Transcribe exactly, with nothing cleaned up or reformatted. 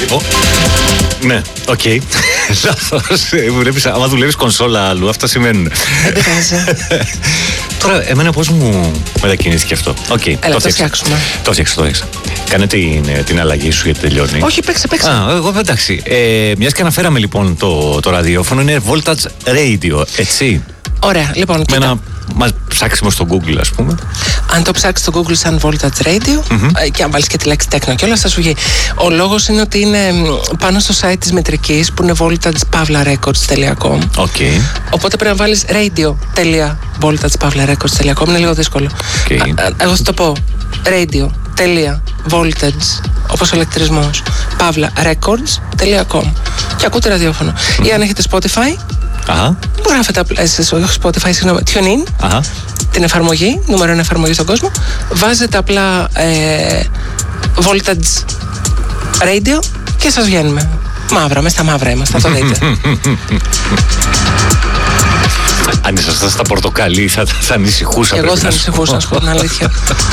Oh. Ναι, οκ. Okay. Λάθος. Βλέπεις, άμα δουλεύεις κονσόλα αλλού, αυτά σημαίνουν. Δεν πειράζει. Τώρα, εμένα πώς μου μετακινήθηκε αυτό. Οκ, okay, Έλα, το, το φτιάξουμε. Το φτιάξω, το φτιάξω. Κάνε την, την αλλαγή σου γιατί τελειώνει. Όχι, παίξε, παίξε. Α, εγώ εντάξει. Ε, μιας και αναφέραμε λοιπόν το, το ραδιόφωνο, είναι Voltage Radio, έτσι. Ωραία, λοιπόν, με κοίτα. ένα μας ψάξιμο στο Google, ας πούμε. Αν το ψάξεις στο Google σαν Voltage Radio mm-hmm. και αν βάλεις και τη λέξη τέκνο και όλα θα σου βγει. Ο λόγος είναι ότι είναι πάνω στο site της μετρικής που είναι voltage pavla records dot com. Okay. Οπότε πρέπει να βάλεις radio dot voltage pavla records dot com. Είναι λίγο δύσκολο. Okay. Α, εγώ θα το πω. Radio voltage, όπως ο ηλεκτρισμός, pavla records dot com. Και ακούτε ραδιόφωνο. Mm. Ή αν έχετε Spotify, Αχα. γράφετε απλά, όχι Spotify, συγγνώμη, TuneIn, Αχα. την εφαρμογή, νούμερο ένα εφαρμογή στον κόσμο, βάζετε απλά ε, Voltage Radio και σας βγαίνουμε. Μαύρα, μες στα μαύρα είμαστε, θα το δείτε. Αν ήσασταν στα πορτοκαλί θα, θα ανησυχούσα. Και εγώ θα ανησυχούσα, να σου πω την αλήθεια.